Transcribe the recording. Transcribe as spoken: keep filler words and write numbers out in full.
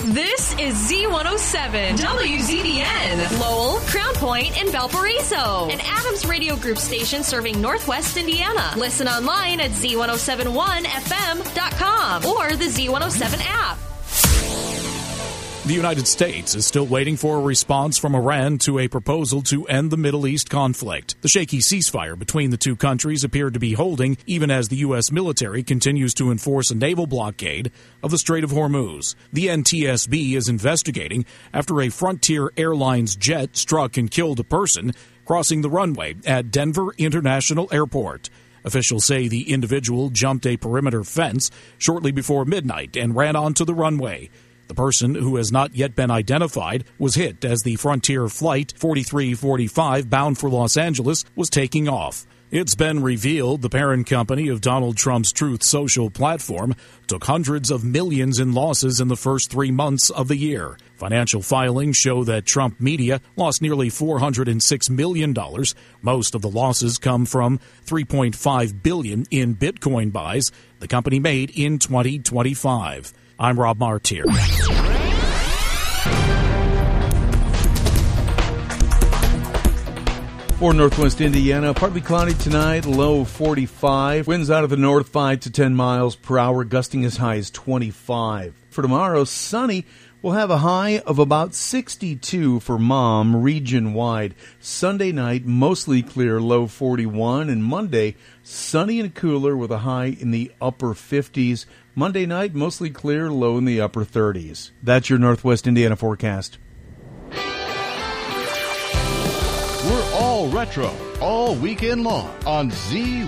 This is Z one oh seven, W Z D N, Lowell, Crown Point, and Valparaiso. An Adams Radio Group station serving Northwest Indiana. Listen online at Z one oh seven one F M dot com or the Z one oh seven app. The United States is still waiting for a response from Iran to a proposal to end the Middle East conflict. The shaky ceasefire between the two countries appeared to be holding even as the U S military continues to enforce a naval blockade of the Strait of Hormuz. The N T S B is investigating after a Frontier Airlines jet struck and killed a person crossing the runway at Denver International Airport. Officials say the individual jumped a perimeter fence shortly before midnight and ran onto the runway. The person, who has not yet been identified, was hit as the Frontier Flight forty-three forty-five bound for Los Angeles was taking off. It's been revealed the parent company of Donald Trump's Truth Social platform took hundreds of millions in losses in the first three months of the year. Financial filings show that Trump Media lost nearly four hundred six million dollars. Most of the losses come from three point five billion dollars in Bitcoin buys the company made in twenty twenty-five. I'm Rob Martier. For Northwest Indiana, partly cloudy tonight, low forty-five. Winds out of the north five to ten miles per hour, gusting as high as twenty-five. For tomorrow, sunny. We'll have a high of about sixty-two for Mom region-wide. Sunday night, mostly clear, low forty-one. And Monday, sunny and cooler with a high in the upper fifties. Monday night, mostly clear, low in the upper thirties. That's your Northwest Indiana forecast. We're all retro, all weekend long on Z